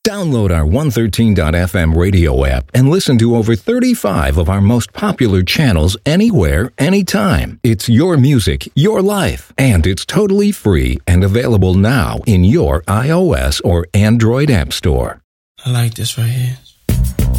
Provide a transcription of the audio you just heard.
Download our 113.fm radio app and listen to over 35 of our most popular channels anywhere, anytime. It's your music, your life, and it's totally free and available now in your iOS or Android app store. I like this right here.